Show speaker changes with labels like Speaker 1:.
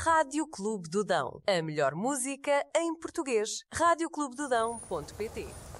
Speaker 1: Rádio Clube do Dão. A melhor música em português. radioclubedodão.pt